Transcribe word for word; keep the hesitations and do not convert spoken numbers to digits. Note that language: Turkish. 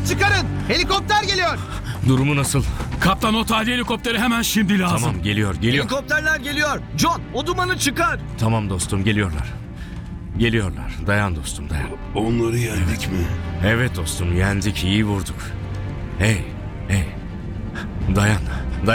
Hemen çıkarın. Helikopter geliyor. Durumu nasıl? Kaptan, o tadiye helikopteri hemen şimdi lazım. Tamam, geliyor geliyor. Helikopterler geliyor. John, o dumanı çıkar. Tamam dostum, geliyorlar. Geliyorlar. Dayan dostum, dayan. Onları yendik mi? Evet dostum, yendik, iyi vurduk. Hey hey, dayan.